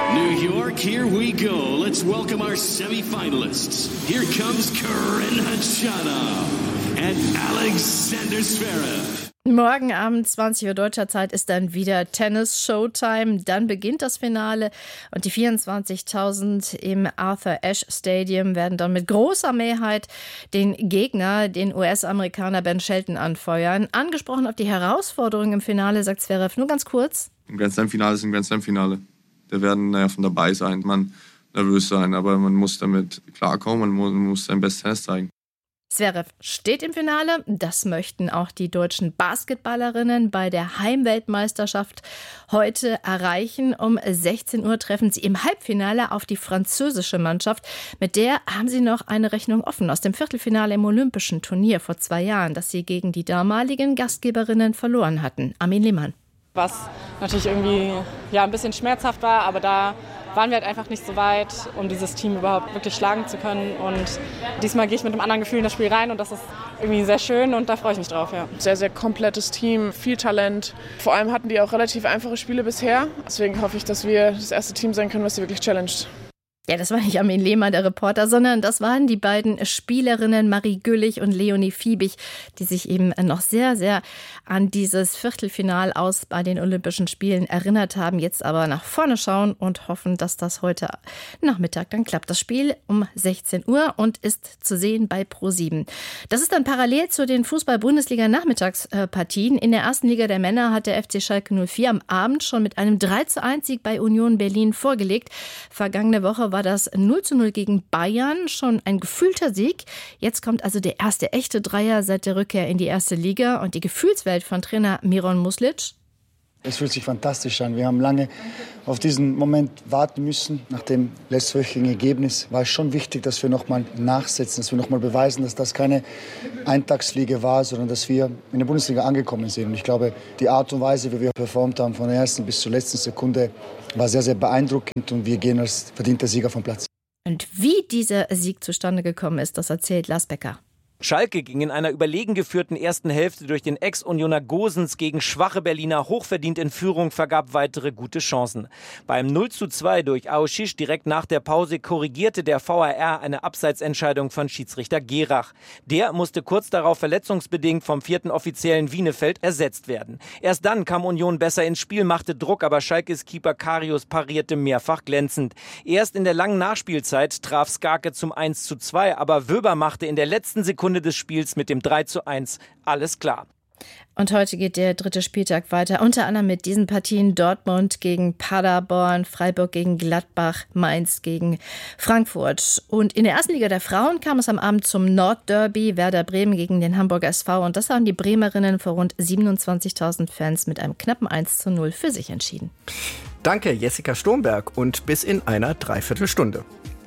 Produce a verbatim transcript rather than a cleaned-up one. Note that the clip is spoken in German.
New York, here we go. Let's welcome our semifinalists. Here comes Karen Khachanov and Alexander Zverev. Morgen Abend, zwanzig Uhr deutscher Zeit, ist dann wieder Tennis-Showtime. Dann beginnt das Finale und die vierundzwanzigtausend im Arthur Ashe Stadium werden dann mit großer Mehrheit den Gegner, den U S-Amerikaner Ben Shelton, anfeuern. Angesprochen auf die Herausforderung im Finale, sagt Zverev, nur ganz kurz. Ein Grand Slam-Finale ist ein Grand Slam-Finale. Da werden Nerven dabei sein, man nervös sein, aber man muss damit klarkommen, man muss, man muss sein bestes Tennis zeigen. Zverev steht im Finale. Das möchten auch die deutschen Basketballerinnen bei der Heimweltmeisterschaft heute erreichen. Um sechzehn Uhr treffen sie im Halbfinale auf die französische Mannschaft. Mit der haben sie noch eine Rechnung offen aus dem Viertelfinale im Olympischen Turnier vor zwei Jahren, das sie gegen die damaligen Gastgeberinnen verloren hatten. Armin Lehmann. Was natürlich irgendwie ja, ein bisschen schmerzhaft war, aber da waren wir halt einfach nicht so weit, um dieses Team überhaupt wirklich schlagen zu können. Und diesmal gehe ich mit einem anderen Gefühl in das Spiel rein und das ist irgendwie sehr schön und da freue ich mich drauf. Ja. Sehr, sehr komplettes Team, viel Talent. Vor allem hatten die auch relativ einfache Spiele bisher. Deswegen hoffe ich, dass wir das erste Team sein können, was sie wirklich challenged. Ja, das war nicht Armin Lehmann, der Reporter, sondern das waren die beiden Spielerinnen Marie Güllich und Leonie Fiebig, die sich eben noch sehr, sehr an dieses Viertelfinal aus bei den Olympischen Spielen erinnert haben, jetzt aber nach vorne schauen und hoffen, dass das heute Nachmittag dann klappt. Das Spiel um sechzehn Uhr und ist zu sehen bei ProSieben. Das ist dann parallel zu den Fußball-Bundesliga-Nachmittagspartien. In der ersten Liga der Männer hat der F C Schalke null vier am Abend schon mit einem drei zu eins Sieg bei Union Berlin vorgelegt. Vergangene Woche war war das null zu null gegen Bayern schon ein gefühlter Sieg. Jetzt kommt also der erste echte Dreier seit der Rückkehr in die erste Liga und die Gefühlswelt von Trainer Miron Muslic. Es fühlt sich fantastisch an. Wir haben lange auf diesen Moment warten müssen. Nach dem letztwöchigen Ergebnis war es schon wichtig, dass wir noch mal nachsetzen, dass wir noch mal beweisen, dass das keine Eintagsfliege war, sondern dass wir in der Bundesliga angekommen sind. Und ich glaube, die Art und Weise, wie wir performt haben, von der ersten bis zur letzten Sekunde, war sehr, sehr beeindruckend. Und wir gehen als verdienter Sieger vom Platz. Und wie dieser Sieg zustande gekommen ist, das erzählt Lars Becker. Schalke ging in einer überlegen geführten ersten Hälfte durch den Ex-Unioner Gosens gegen schwache Berliner hochverdient in Führung, vergab weitere gute Chancen. Beim null zu zwei durch Aoshish direkt nach der Pause korrigierte der V A R eine Abseitsentscheidung von Schiedsrichter Gerach. Der musste kurz darauf verletzungsbedingt vom vierten Offiziellen Wienefeld ersetzt werden. Erst dann kam Union besser ins Spiel, machte Druck, aber Schalkes Keeper Karius parierte mehrfach glänzend. Erst in der langen Nachspielzeit traf Skarke zum eins zu zwei, aber Wöber machte in der letzten Sekunde des Spiels mit dem drei zu eins alles klar. Und heute geht der dritte Spieltag weiter, unter anderem mit diesen Partien: Dortmund gegen Paderborn, Freiburg gegen Gladbach, Mainz gegen Frankfurt. Und in der ersten Liga der Frauen kam es am Abend zum Nordderby, Werder Bremen gegen den Hamburger S V. Und das haben die Bremerinnen vor rund siebenundzwanzigtausend Fans mit einem knappen eins zu null für sich entschieden. Danke, Jessica Sturmberg, und bis in einer Dreiviertelstunde.